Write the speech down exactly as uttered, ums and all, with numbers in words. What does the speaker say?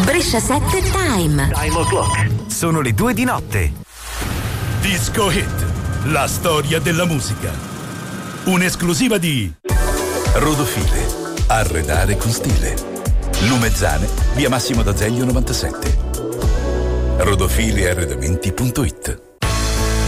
Brescia sette Time. Time o'clock. Sono le due di notte. Disco Hit, la storia della musica. Un'esclusiva di Rodofile, arredare con stile. Lumezzane, via Massimo d'Azeglio novantasette. rodofili arredamenti punto it.